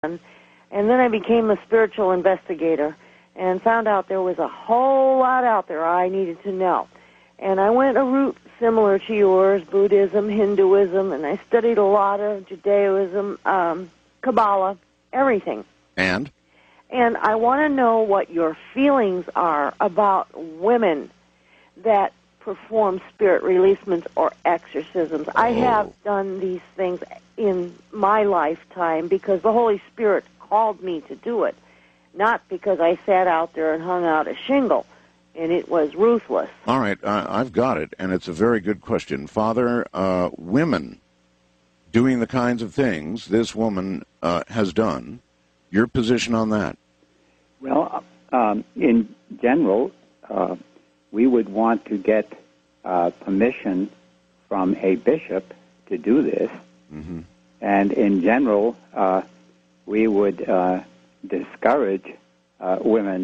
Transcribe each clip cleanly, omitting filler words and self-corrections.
And then I became a spiritual investigator and found out there was a whole lot out there I needed to know. And I went a route similar to yours, Buddhism, Hinduism, and I studied a lot of Judaism, Kabbalah, everything. And I want to know what your feelings are about women that perform spirit releasements or exorcisms. I have done these things in my lifetime because the Holy Spirit called me to do it, not because I sat out there and hung out a shingle, and it was ruthless. All right, I've got it, and it's a very good question. Father, women doing the kinds of things this woman has done, your position on that? Well, in general, we would want to get permission from a bishop to do this. Mm-hmm. And in general, we would discourage women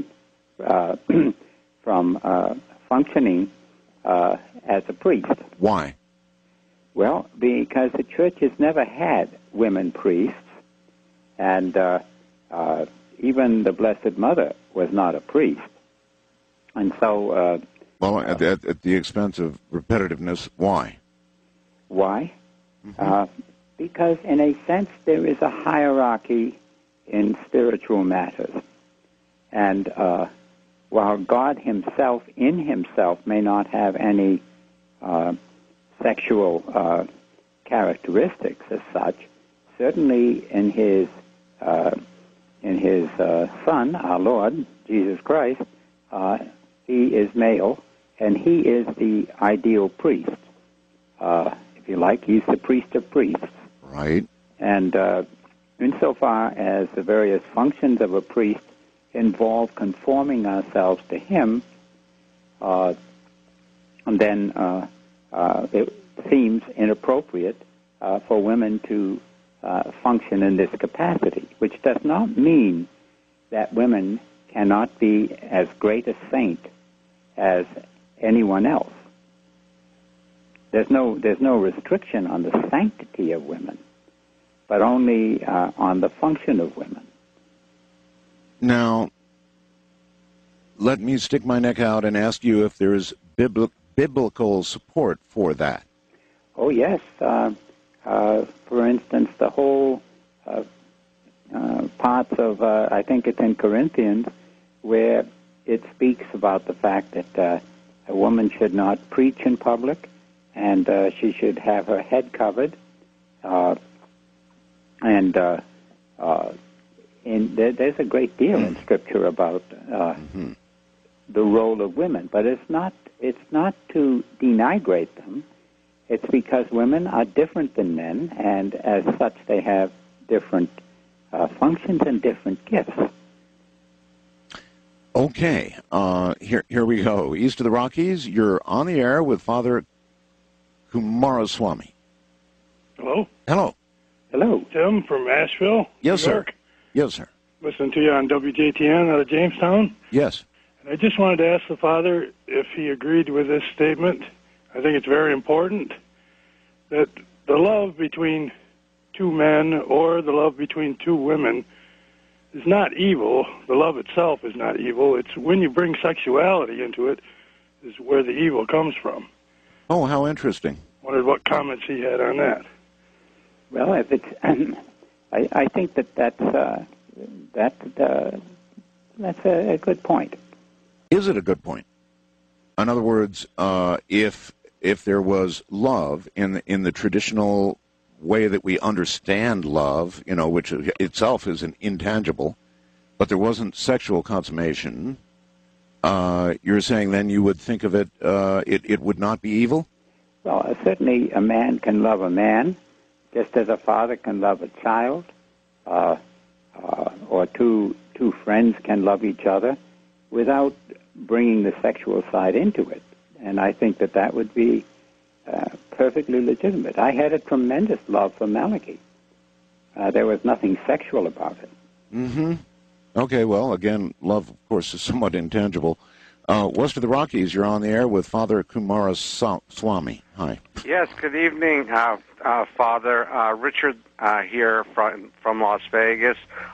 from functioning as a priest. Why? Well, because the church has never had women priests, and even the Blessed Mother was not a priest. And so... well, at the expense of repetitiveness, why? Why? Mm-hmm. Because, in a sense, there is a hierarchy in spiritual matters. And while God himself, in himself, may not have any sexual characteristics as such, certainly in his Son, our Lord, Jesus Christ, he is male, and he is the ideal priest. If you like, he's the priest of priests. Right. And insofar as the various functions of a priest involve conforming ourselves to him, then it seems inappropriate for women to function in this capacity, which does not mean that women cannot be as great a saint as anyone else. There's no restriction on the sanctity of women, but only on the function of women. Now, let me stick my neck out and ask you if there is biblical support for that. Oh, yes. For instance, the whole parts of, I think it's in Corinthians, where it speaks about the fact that a woman should not preach in public, and she should have her head covered. There's a great deal in Scripture about the role of women, but it's not to denigrate them. It's because women are different than men, and as such, they have different functions and different gifts. Okay, here we go. East of the Rockies, you're on the air with Father Kumaraswamy. Hello? Hello. Hello. Tim from Asheville, Yes, New sir. York. Yes, sir. Listening to you on WJTN out of Jamestown. Yes. And I just wanted to ask the Father if he agreed with this statement. I think it's very important that the love between two men or the love between two women is not evil. The love itself is not evil. It's when you bring sexuality into it is where the evil comes from. Oh, how interesting. Wondered what comments he had on that. Well, if it's, I think that's a good point. Is it a good point? In other words, if there was love in the traditional way that we understand love, which itself is an intangible, but there wasn't sexual consummation, you're saying then you would think of it, it would not be evil? Well, certainly a man can love a man, just as a father can love a child, or two friends can love each other without bringing the sexual side into it. And I think that would be perfectly legitimate. I had a tremendous love for Malachi. There was nothing sexual about it. Mm-hmm. Okay, well, again, love, of course, is somewhat intangible. West of the Rockies, you're on the air with Father Kumaraswamy. Hi. Yes, good evening, Father. Richard here from Las Vegas.